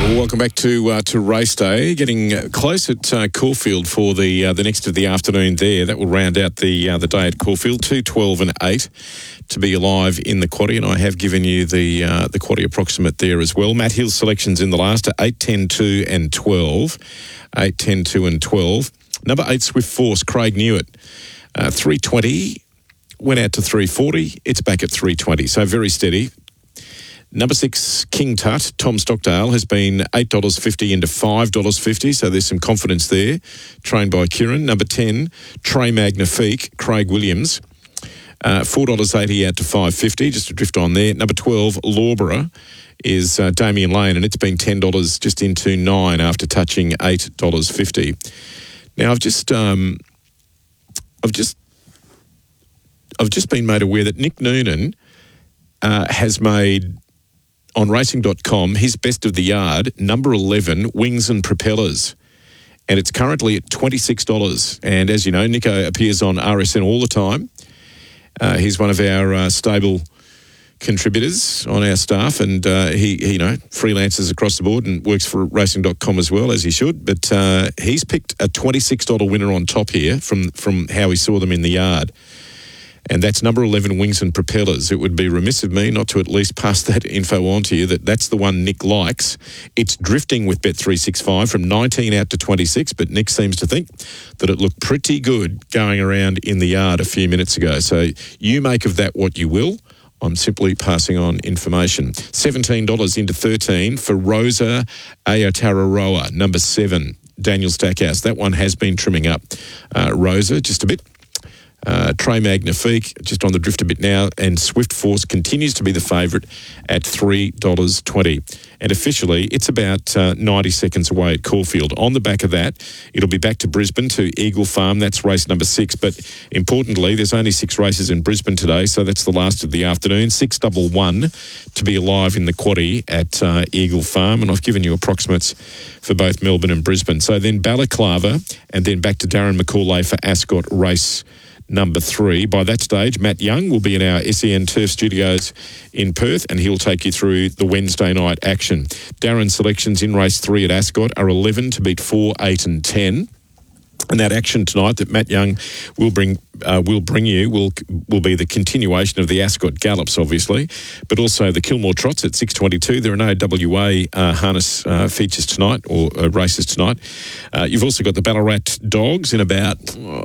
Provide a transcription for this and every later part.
Welcome back to race day. Getting close at Caulfield for the next of the afternoon there. That will round out the day at Caulfield. 2, 12 and 8 to be alive in the quaddie, and I have given you the quaddie approximate there as well. Matt Hill's selections in the last are 8, 10, 2 and 12. 8, 10, 2 and 12. Number 8, Swift Force, Craig Newitt. 320, went out to 340. It's back at 320, so very steady. Number 6, King Tut, Tom Stockdale, has been $8.50 into $5.50, so there's some confidence there, trained by Kieran. Number 10, Trey Magnifique, Craig Williams, $4.80 out to $5.50, just a drift on there. Number 12, Lawborough, is Damien Lane, and it's been $10 just into 9 after touching $8.50. Now, I've just been made aware that Nick Noonan has made, on racing.com, his best of the yard, number 11, Wings and Propellers. And it's currently at $26. And as you know, Nico appears on RSN all the time. He's one of our stable contributors on our staff, and he freelances across the board and works for racing.com as well, as he should. But he's picked a $26 winner on top here from how he saw them in the yard. And that's number 11, Wings and Propellers. It would be remiss of me not to at least pass that info on to you, that's the one Nick likes. It's drifting with Bet365 from 19 out to 26, but Nick seems to think that it looked pretty good going around in the yard a few minutes ago. So you make of that what you will. I'm simply passing on information. $17 into 13 for Rosa Aotearoa, number 7, Daniel Stackhouse. That one has been trimming up. Rosa, just a bit. Trey Magnifique, just on the drift a bit now, and Swift Force continues to be the favourite at $3.20. And officially, it's about 90 seconds away at Caulfield. On the back of that, it'll be back to Brisbane to Eagle Farm. That's race number 6. But importantly, there's only 6 races in Brisbane today, so that's the last of the afternoon. 611 to be alive in the quaddie at Eagle Farm. And I've given you approximates for both Melbourne and Brisbane. So then Balaclava, and then back to Darren McCauley for Ascot race number 3. By that stage, Matt Young will be in our SEN Turf studios in Perth, and he'll take you through the Wednesday night action. Darren's selections in race 3 at Ascot are 11 to beat 4, 8 and 10. And that action tonight that Matt Young will bring you will be the continuation of the Ascot Gallops, obviously, but also the Kilmore Trots at 6:22. There are no WA harness features tonight or races tonight. You've also got the Ballarat Dogs in about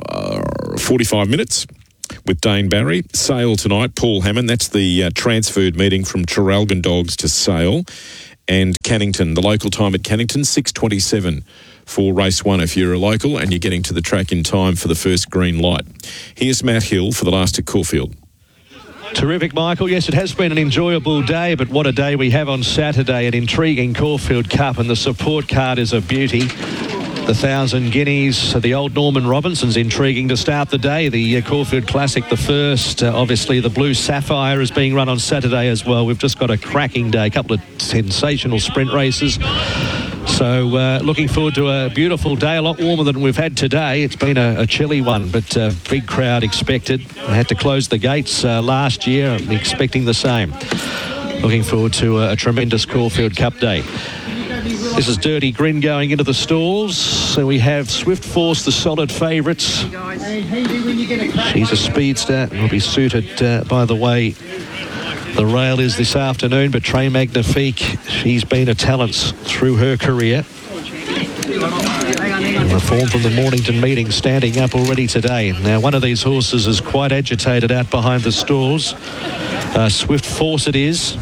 45 minutes with Dane Barry. Sale tonight, Paul Hammond. That's the transferred meeting from Traralgon Dogs to Sale. And Cannington, the local time at Cannington, 6:27 for race 1 if you're a local and you're getting to the track in time for the first green light. Here's Matt Hill for the last at Caulfield. Terrific, Michael. Yes, it has been an enjoyable day, but what a day we have on Saturday, an intriguing Caulfield Cup, and the support card is a beauty. The 1,000 guineas, the old Norman Robinson's intriguing to start the day. The Caulfield Classic, the first. Obviously, the Blue Sapphire is being run on Saturday as well. We've just got a cracking day, a couple of sensational sprint races. So looking forward to a beautiful day, a lot warmer than we've had today. It's been a chilly one, but big crowd expected. I had to close the gates last year. I'm expecting the same. Looking forward to a tremendous Caulfield Cup day. This is Dirty Grin going into the stalls. So we have Swift Force, the solid favourites. She's a speedster and will be suited by the way the rail is this afternoon, but Trey Magnifique, she's been a talent through her career. The form from the Mornington meeting standing up already today. Now, one of these horses is quite agitated out behind the stalls. Swift Force it is.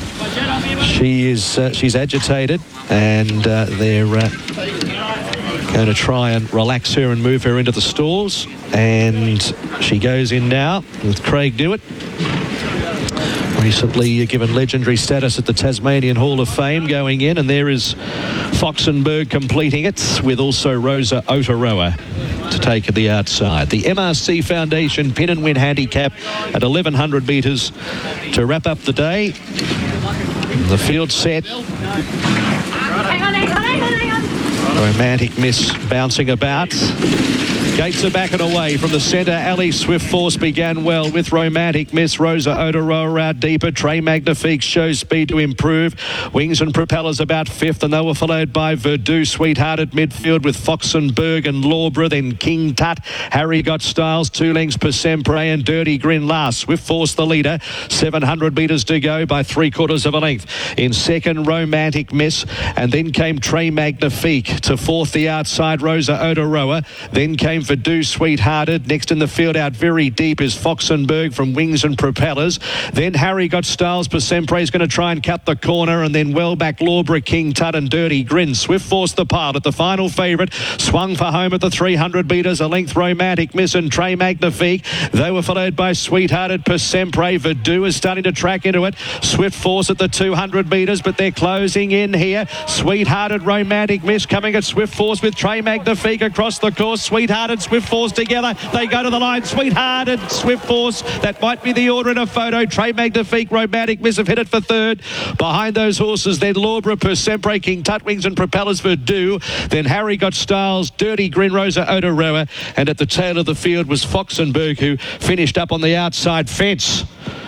She's agitated, and they're going to try and relax her and move her into the stalls. And she goes in now with Craig Newitt, recently given legendary status at the Tasmanian Hall of Fame, going in, and there is Foxenberg completing it, with also Rosa Aotearoa to take the outside. The MRC Foundation Pin and Win handicap at 1,100 metres to wrap up the day. The field set. Romantic Miss bouncing about. Gates are back and away from the centre. Ali Swift Force began well with Romantic Miss. Rosa Odoroa out deeper. Trey Magnifique shows speed to improve. Wings and Propellers about fifth, and they were followed by Verdue Sweetheart at midfield with Foxenberg and Lawborough, then King Tut. Harry Got Styles, 2 lengths per Sempre, and Dirty Grin last. Swift Force the leader, 700 metres to go by 3/4 of a length. In second, Romantic Miss, and then came Trey Magnifique. To fourth, the outside, Rosa Odoroa. Then came Verdue Sweethearted. Next in the field out very deep is Foxenberg from Wings and Propellers. Then Harry Got Styles. Per Sempre is going to try and cut the corner, and then well back Lawborough, King Tut and Dirty Grin. Swift Force the pilot, the final favourite, swung for home at the 300 metres. A length Romantic Miss and Trey Magnifique. They were followed by Sweethearted, Per Sempre. Verdue is starting to track into it. Swift Force at the 200 metres, but they're closing in here. Sweethearted, Romantic Miss coming at Swift Force with Trey Magnifique across the course. Sweethearted, Swift Force together. They go to the line. Sweethearted, Swift Force. That might be the order in a photo. Trey Magnifique, Romantic Miss have hit it for third. Behind those horses, then Lawborough, Per Sempre, King Tut, Wings and Propellers, Verdue. Then Harry Got Styles, Dirty Grin, Rosa Odoroa. And at the tail of the field was Foxenberg, who finished up on the outside fence.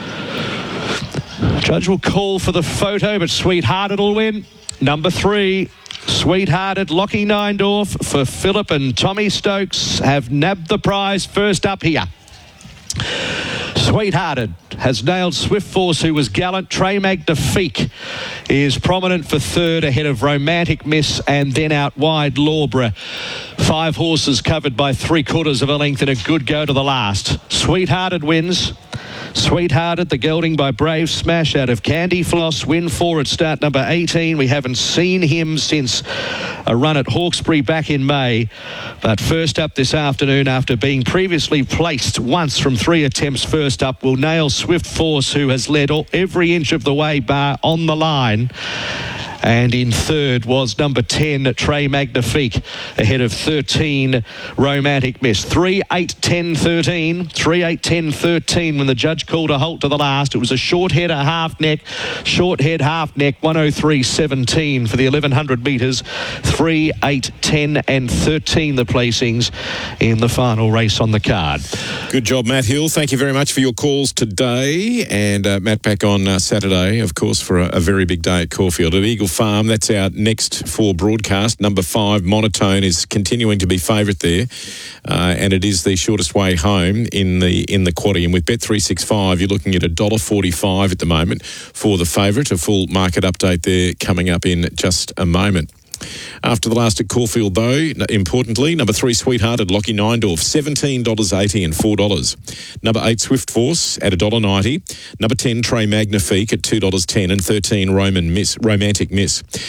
Judge will call for the photo, but Sweethearted will win. Number 3, Sweethearted, Lockie Neindorf for Philip and Tommy Stokes have nabbed the prize first up here. Sweethearted has nailed Swift Force, who was gallant. Trey Magnifique is prominent for third ahead of Romantic Miss, and then out wide Lawborough. 5 horses covered by 3/4 of a length and a good go to the last. Sweethearted wins. Sweethearted, the gelding by Brave Smash out of Candy Floss. Win 4 at start number 18. We haven't seen him since a run at Hawkesbury back in May. But first up this afternoon, after being previously placed once from 3 attempts first up, will nail Swift Force, who has led every inch of the way bar on the line. And in third was number 10, Trey Magnifique, ahead of 13, Romantic Miss. 3, 8, 10, 13. 3, 8, 10, 13 when the judge called a halt to the last. It was a short head, a half neck. Short head, half neck, 103.17 for the 1100 metres. 3, 8, 10 and 13 the placings in the final race on the card. Good job, Matt Hill. Thank you very much for your calls today. And Matt back on Saturday, of course, for a very big day at Caulfield. At Eagle Farm, that's our next 4 broadcast. Number 5, Monotone, is continuing to be favourite there, and it is the shortest way home in the quaddie. And with Bet365, you're looking at $1.45 at the moment for the favourite. A full market update there coming up in just a moment. After the last at Caulfield, though, importantly, number 3, Sweethearted, Lockie Neindorf, $17.80 and $4. Number 8, Swift Force at $1.90. Number 10, Trey Magnifique at $2.10 and 13, Romantic Miss.